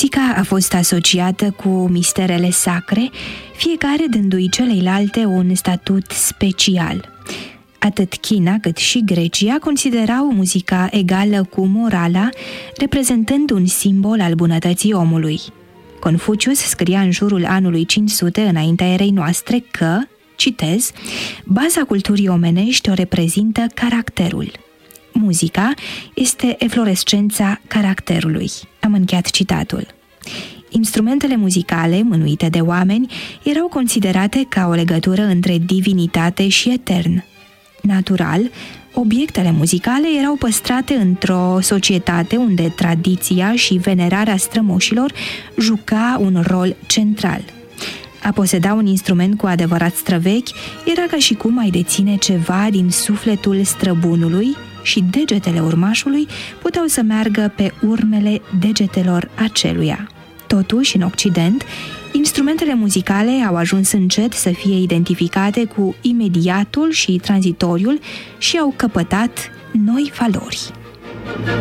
Muzica a fost asociată cu misterele sacre, fiecare dându-i celeilalte un statut special. Atât China cât și Grecia considerau muzica egală cu morala, reprezentând un simbol al bunătății omului. Confucius scria în jurul anului 500 înaintea erei noastre că, citez, baza culturii omenești o reprezintă caracterul. Muzica este eflorescența caracterului. Am încheiat citatul. Instrumentele muzicale, mânuite de oameni, erau considerate ca o legătură între divinitate și etern. Natural, obiectele muzicale erau păstrate într-o societate unde tradiția și venerarea strămoșilor juca un rol central. A poseda un instrument cu adevărat străvechi era ca și cum ai deține ceva din sufletul străbunului și degetele urmașului puteau să meargă pe urmele degetelor aceluia. Totuși, în Occident, instrumentele muzicale au ajuns încet să fie identificate cu imediatul și tranzitoriul și au căpătat noi valori.